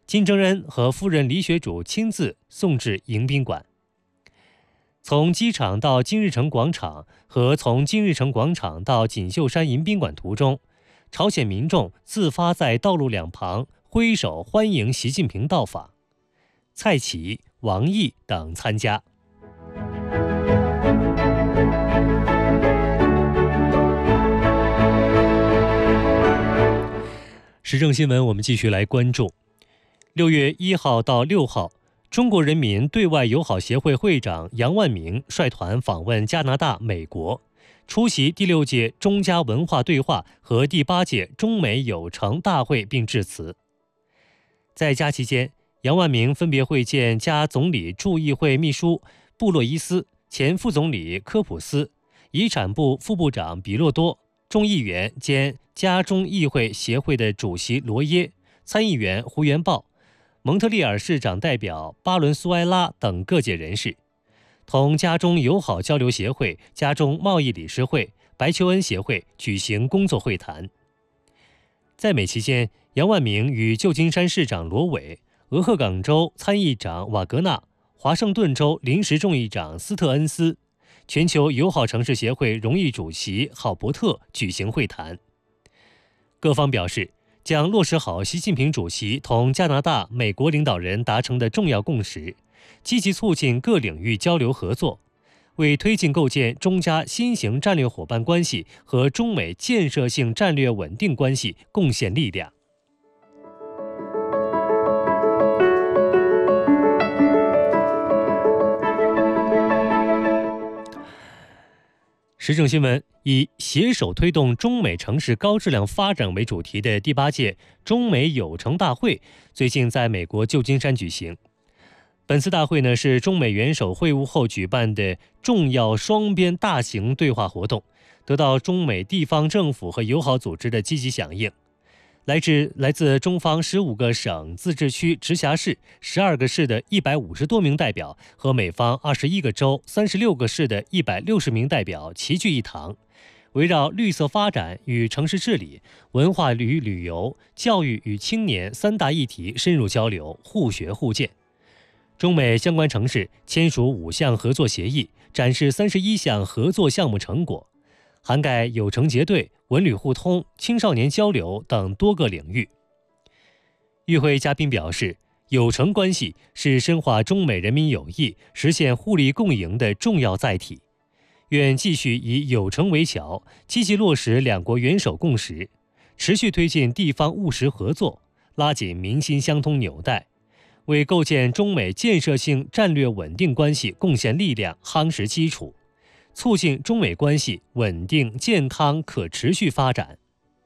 金正恩和夫人李雪主亲自送至迎宾馆。从机场到金日成广场和从金日成广场到锦绣山迎宾馆途中，朝鲜民众自发在道路两旁挥手欢迎习近平到访，蔡奇、王毅等参加。时政新闻，我们继续来关注。6月1号到6号，中国人民对外友好协会会长杨万明率团访问加拿大、美国，出席第6届中加文化对话和第8届中美友城大会并致辞。在加期间，杨万明分别会见加总理驻议会秘书布洛伊斯、前副总理科普斯、遗产部副部长比洛多、众议员兼加中议会协会的主席罗耶、参议员胡元豹、蒙特利尔市长代表巴伦苏埃拉等各界人士，同加中友好交流协会、加中贸易理事会、白求恩协会举行工作会谈。在美期间，杨万明与旧金山市长罗伟、俄亥港州参议长瓦格纳、华盛顿州临时众议长斯特恩斯、全球友好城市协会荣誉主席郝伯特举行会谈。各方表示，将落实好习近平主席同加拿大、美国领导人达成的重要共识，积极促进各领域交流合作，为推进构建中加新型战略伙伴关系和中美建设性战略稳定关系贡献力量。时政新闻，以携手推动中美城市高质量发展为主题的第8届中美友城大会最近在美国旧金山举行。本次大会呢是中美元首会晤后举办的重要双边大型对话活动，得到中美地方政府和友好组织的积极响应。来自中方15个省、自治区、直辖市、12个市的150多名代表和美方21个州、36个市的160名代表齐聚一堂，围绕绿色发展与城市治理、文化与旅游、教育与青年3大议题深入交流，互学互鉴。中美相关城市签署5项合作协议，展示31项合作项目成果，涵盖友城结对、文旅互通、青少年交流等多个领域。与会嘉宾表示，友城关系是深化中美人民友谊、实现互利共赢的重要载体，愿继续以友城为桥，积极落实两国元首共识，持续推进地方务实合作，拉紧民心相通纽带，为构建中美建设性战略稳定关系贡献力量、夯实基础，促进中美关系稳定、健康、可持续发展。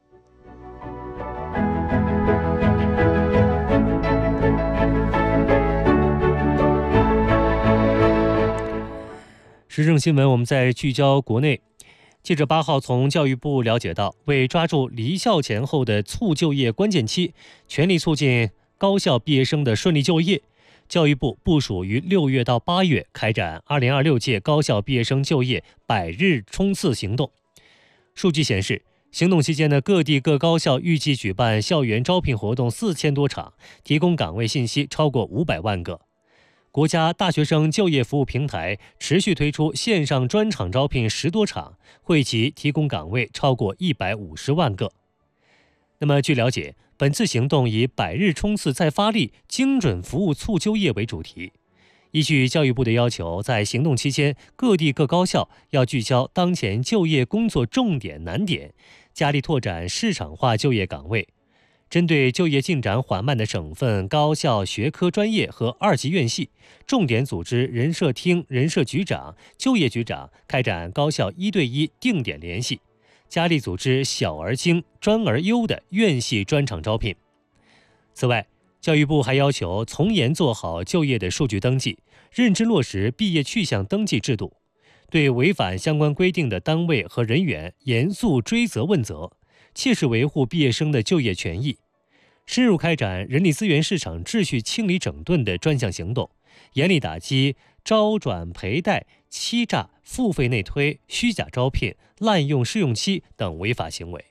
时政新闻，我们再聚焦国内。记者8号从教育部了解到，为抓住离校前后的促就业关键期，全力促进高校毕业生的顺利就业，教育部部署于6月到8月开展2026届高校毕业生就业100日冲刺行动。数据显示，行动期间呢，各地各高校预计举办校园招聘活动4000多场，提供岗位信息超过500万个。国家大学生就业服务平台持续推出线上专场招聘10多场，惠及提供岗位超过150万个。那么据了解，本次行动以100日冲刺再发力、精准服务促就业为主题。依据教育部的要求，在行动期间，各地各高校要聚焦当前就业工作重点难点，加力拓展市场化就业岗位。针对就业进展缓慢的省份高校学科专业和2级院系，重点组织人社厅、人社局长、就业局长开展高校1对1定点联系，加力组织小而精、专而优的院系专场招聘。此外，教育部还要求从严做好就业的数据登记，认真落实毕业去向登记制度，对违反相关规定的单位和人员严肃追责问责，切实维护毕业生的就业权益，深入开展人力资源市场秩序清理整顿的专项行动，严厉打击招转赔贷、欺诈、付费内推、虚假招聘、滥用试用期等违法行为。